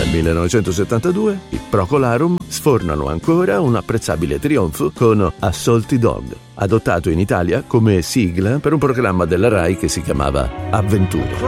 Nel 1972 i Procolarum sfornano ancora un apprezzabile trionfo con Assaulty Dog, adottato in Italia come sigla per un programma della Rai che si chiamava Avventure.